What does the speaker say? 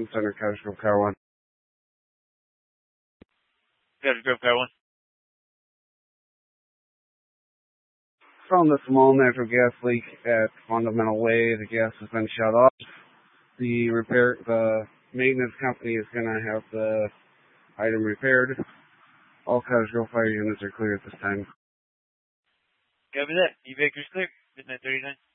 Center, Cottage Grove Car 1. Cottage Grove Car 1. Found a small natural gas leak at Fundamental Way. The gas has been shut off. The maintenance company is going to have the item repaired. All Cottage Grove fire units are clear at this time. Copy that. Evac is clear. Midnight 39.